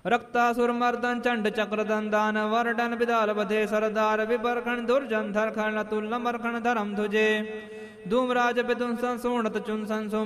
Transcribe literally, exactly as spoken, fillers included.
रक्तासुर मर्दन चंड चक्रदन दान वरडन विदाल बधे सरदार विपरखण दुर्जन धरखण अतुल मरखण धरम तुझे धूमराज विदुंसन सोणत चुन संसो